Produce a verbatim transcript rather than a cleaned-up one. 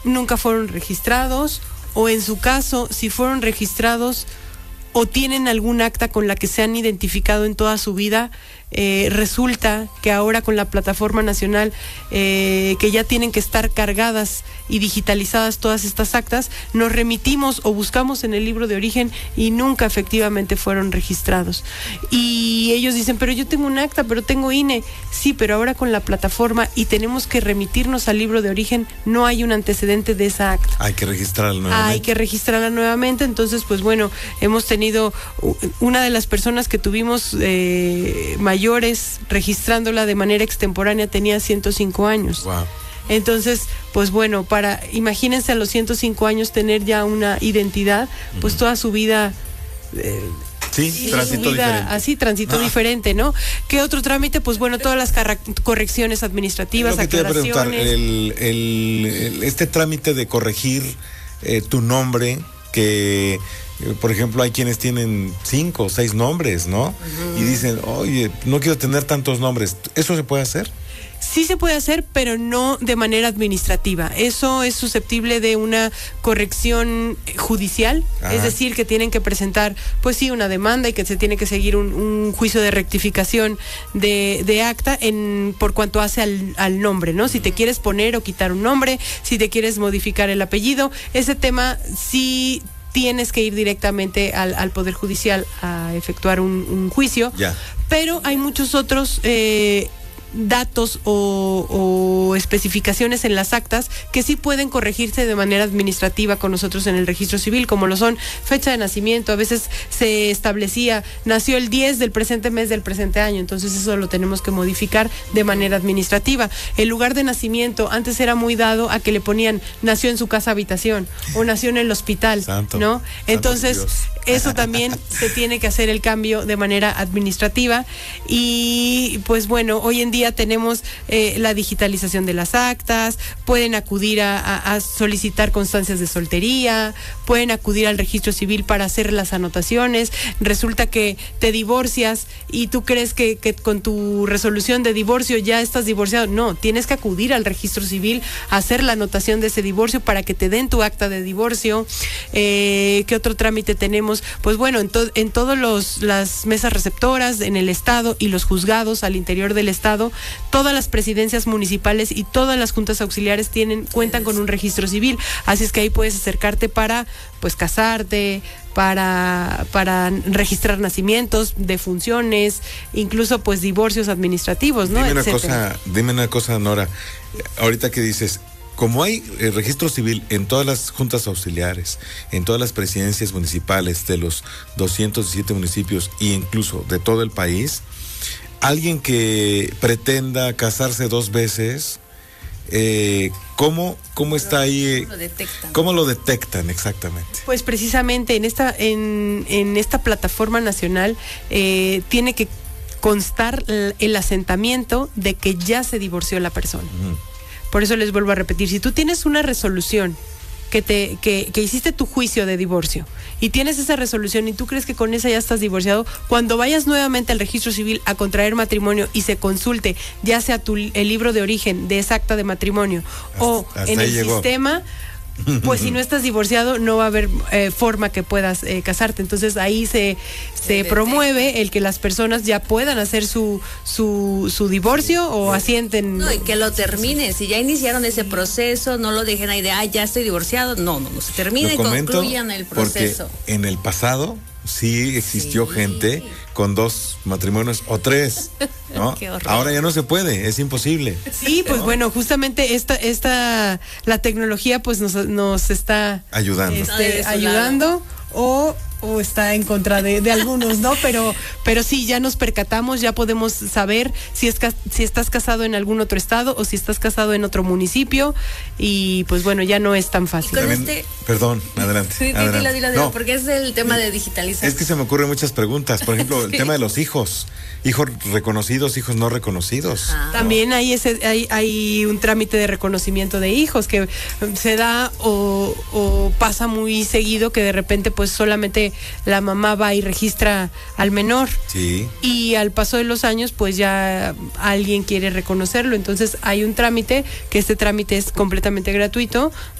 nunca fueron registrados, o en su caso, si fueron registrados o tienen algún acta con la que se han identificado en toda su vida, eh, resulta que ahora con la plataforma nacional, eh, que ya tienen que estar cargadas y digitalizadas todas estas actas, nos remitimos o buscamos en el libro de origen y nunca efectivamente fueron registrados. Y ellos dicen, pero yo tengo un acta, pero tengo I N E. Sí, pero ahora con la plataforma y tenemos que remitirnos al libro de origen, no hay un antecedente de esa acta. Hay que registrarla nuevamente. Hay que registrarla nuevamente. Entonces, pues bueno, hemos tenido una de las personas que tuvimos eh, mayores registrándola de manera extemporánea, tenía ciento cinco años. Wow. Entonces, pues bueno, para, imagínense a los ciento cinco años tener ya una identidad, pues uh-huh. toda su vida... Eh, Sí, transito vida, diferente. Así, transito ah. diferente, ¿no? ¿Qué otro trámite? Pues bueno, todas las carra- correcciones administrativas, lo que aclaraciones. Te iba a preguntar, el, el, el, este trámite de corregir eh, tu nombre, que, eh, por ejemplo, hay quienes tienen cinco o seis nombres, ¿no? Uh-huh. Y dicen, oye, no quiero tener tantos nombres. ¿Eso se puede hacer? Sí se puede hacer, pero no de manera administrativa. Eso es susceptible de una corrección judicial, Ajá. es decir, que tienen que presentar, pues sí, una demanda y que se tiene que seguir un, un juicio de rectificación de, de acta en por cuanto hace al, al nombre, ¿no? Si te quieres poner o quitar un nombre, si te quieres modificar el apellido, ese tema sí tienes que ir directamente al, al Poder Judicial a efectuar un, un juicio, ya. Pero hay muchos otros... Eh, datos o, o especificaciones en las actas que sí pueden corregirse de manera administrativa con nosotros en el registro civil, como lo son fecha de nacimiento. A veces se establecía, nació el diez del presente mes del presente año, entonces eso lo tenemos que modificar de manera administrativa. El lugar de nacimiento antes era muy dado a que le ponían nació en su casa habitación o nació en el hospital, Santo, ¿no? Entonces Santo eso también se tiene que hacer el cambio de manera administrativa. Y pues bueno, hoy en día tenemos eh, la digitalización de las actas, pueden acudir a, a, a solicitar constancias de soltería, pueden acudir al registro civil para hacer las anotaciones. Resulta que te divorcias y tú crees que, que con tu resolución de divorcio ya estás divorciado. No, tienes que acudir al registro civil a hacer la anotación de ese divorcio para que te den tu acta de divorcio. Eh, ¿Qué otro trámite tenemos? Pues bueno, en, to- en todas las mesas receptoras, en el Estado y los juzgados al interior del Estado, todas las presidencias municipales y todas las juntas auxiliares tienen cuentan con un registro civil, así es que ahí puedes acercarte para pues casarte, para para registrar nacimientos, defunciones, incluso pues divorcios administrativos, ¿no? Dime una Etcétera. cosa, dime una cosa, Nora, ahorita que dices, como hay eh, registro civil en todas las juntas auxiliares, en todas las presidencias municipales de los doscientos diecisiete municipios e incluso de todo el país, alguien que pretenda casarse dos veces, eh, ¿cómo, cómo está ahí? Eh, lo detectan. ¿Cómo lo detectan exactamente? Pues precisamente en esta en, en esta plataforma nacional eh, tiene que constar el, el asentamiento de que ya se divorció la persona. Uh-huh. Por eso les vuelvo a repetir, si tú tienes una resolución que te que, que hiciste tu juicio de divorcio y tienes esa resolución y tú crees que con esa ya estás divorciado, cuando vayas nuevamente al registro civil a contraer matrimonio y se consulte ya sea tu, el libro de origen de esa acta de matrimonio hasta, o hasta en el llegó. sistema, pues si no estás divorciado no va a haber eh, forma que puedas eh, casarte. Entonces ahí se se promueve el que las personas ya puedan hacer su su, su divorcio sí. o asienten. No, y que lo terminen. Si ya iniciaron ese proceso, no lo dejen ahí de, ah, ya estoy divorciado. No, no, no se termine y concluyan el proceso. Porque en el pasado sí existió sí. gente con dos matrimonios o tres, ¿no? Ahora ya no se puede, es imposible. Sí, pues bueno, justamente esta esta la tecnología pues nos nos está ayudando, este, ayudando o o está en contra de, de algunos, ¿no? Pero pero sí, ya nos percatamos, ya podemos saber si es si estás casado en algún otro estado o si estás casado en otro municipio y pues bueno, ya no es tan fácil. También, este... Perdón, adelante. Sí, adelante. Dilo, dilo, dilo, no, porque es el tema de digitalización. Es que se me ocurren muchas preguntas, por ejemplo, sí. el tema de los hijos, hijos reconocidos, hijos no reconocidos. Ah. También hay ese hay, hay un trámite de reconocimiento de hijos que se da o, o pasa muy seguido que de repente pues solamente la mamá va y registra al menor sí. y al paso de los años pues ya alguien quiere reconocerlo, entonces hay un trámite que este trámite es completamente gratuito